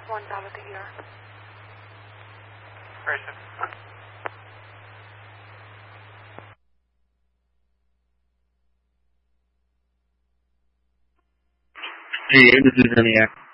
One down at the ER. Very good. Hey, this is Reniac.